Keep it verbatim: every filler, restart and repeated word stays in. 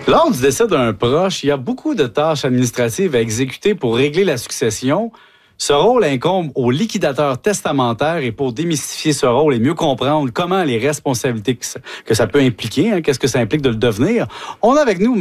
Lors du décès d'un proche, il y a beaucoup de tâches administratives à exécuter pour régler la succession. Ce rôle incombe au liquidateur testamentaire et pour démystifier ce rôle et mieux comprendre comment les responsabilités que ça, que ça peut impliquer, hein, qu'est-ce que ça implique de le devenir, on a avec nous